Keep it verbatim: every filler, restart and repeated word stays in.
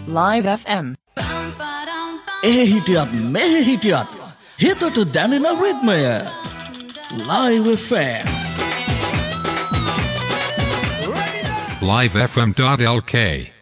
Live F M. ඒ හිටියත් මෙහෙ හිටියත් හිතට දැනෙන රිද්මය Live F M. live f m dot l k